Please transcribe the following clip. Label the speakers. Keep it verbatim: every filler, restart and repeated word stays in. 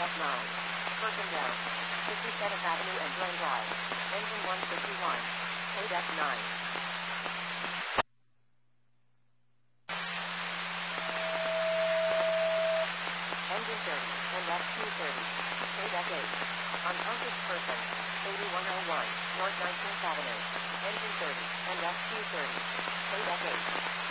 Speaker 1: F nine. Perkindale. fifty-seventh Avenue and Glen Drive. Engine one fifty-one. Code F nine. Engine thirty, and F two thirty. Code F eight. Unconscious person. eighty-one oh one, North nineteenth Avenue. Engine thirty, and F two thirty. Code F eight.